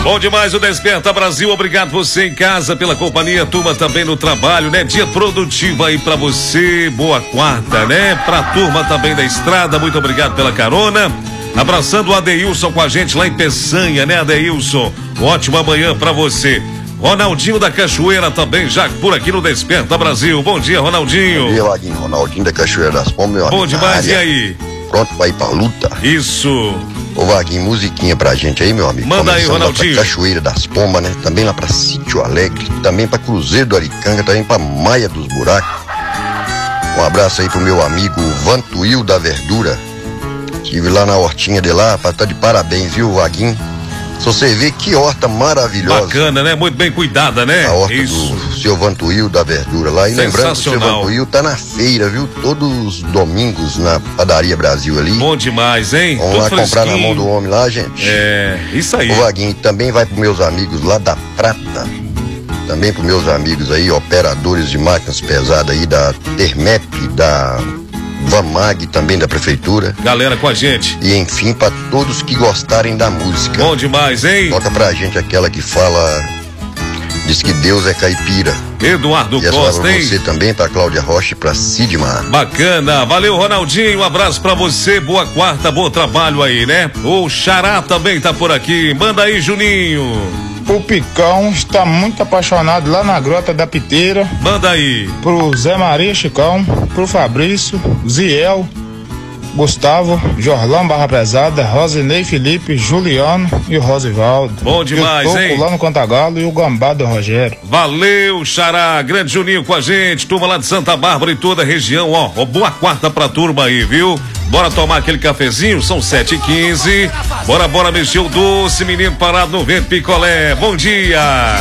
Bom demais o Desperta Brasil, obrigado você em casa pela companhia, turma também no trabalho, né? Dia produtivo aí pra você, boa quarta, né? Pra turma também da estrada, muito obrigado pela carona. Abraçando o Adeilson com a gente lá em Peçanha, né, Adeilson? Ótima manhã pra você. Ronaldinho da Cachoeira também, já por aqui no Desperta Brasil. Bom dia, Ronaldinho. Bom dia, Vaguinho. Ronaldinho da Cachoeira das Pombas, meu amigo. Bom demais, e aí? Pronto pra ir pra luta? Isso. Ô, Vaguinho, musiquinha pra gente aí, meu amigo. Manda aí, Ronaldinho. Lá pra Cachoeira das Pombas, né? Também lá pra Sítio Alegre, também pra Cruzeiro do Aricanga, também pra Maia dos Buracos. Um abraço aí pro meu amigo Vantuil da Verdura. Estive lá na hortinha de lá, tá de parabéns, viu, Vaguinho? Se você vê que horta maravilhosa. Bacana, né? Muito bem cuidada, né? A horta do seu Vantuil da Verdura lá. E lembrando que o seu Vantuil tá na feira, viu? Todos os domingos na Padaria Brasil ali. Bom demais, hein? Vamos lá comprar na mão do homem lá, gente. É, isso aí. O Vaguinho também vai pros meus amigos lá da Prata. Também pros meus amigos aí, operadores de máquinas pesadas aí da Termep, da Vamag, também da prefeitura. Galera com a gente. E enfim, pra todos que gostarem da música. Bom demais, hein? Toca pra gente aquela que fala, diz que Deus é caipira. Eduardo e essa Costa, pra hein? você também, pra Cláudia Rocha e pra Sidmar. Bacana, valeu, Ronaldinho, um abraço pra você, boa quarta, bom trabalho aí, né? O Xará também tá por aqui, manda aí, Juninho. O Picão está muito apaixonado lá na Grota da Piteira. Manda aí. Pro Zé Maria Chicão, pro Fabrício, Ziel, Gustavo, Jorlão Barra Pesada, Rosinei Felipe, Juliano e o Rosivaldo. Bom demais, e o Toco, hein? lá no Cantagalo, e o Gambá do Rogério. Valeu, Xará, grande Juninho com a gente, turma lá de Santa Bárbara e toda a região, ó, boa quarta pra turma aí, viu? Bora tomar aquele cafezinho, são 7h15. Bora mexer o doce, menino parado no vento picolé. Bom dia!